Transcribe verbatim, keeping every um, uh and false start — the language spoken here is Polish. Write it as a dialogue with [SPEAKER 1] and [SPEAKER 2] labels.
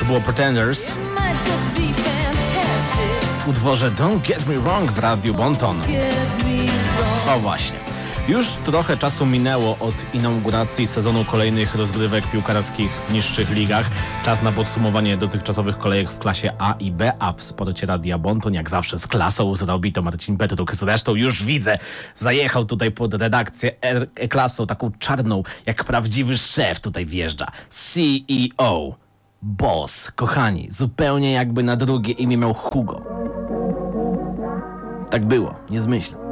[SPEAKER 1] To było Pretenders w utworze Don't Get Me Wrong w Radiu Bonton. O właśnie. Już trochę czasu minęło od inauguracji sezonu kolejnych rozgrywek piłkarskich w niższych ligach. Czas na podsumowanie dotychczasowych kolejek w klasie A i B, a w sporcie Radia Bonton jak zawsze z klasą zrobi to Marcin Petruk. Zresztą już widzę, zajechał tutaj pod redakcję E-klasą, taką czarną, jak prawdziwy szef tutaj wjeżdża. C E O. Boss, kochani, zupełnie jakby na drugie imię miał Hugo. Tak było, nie zmyślam.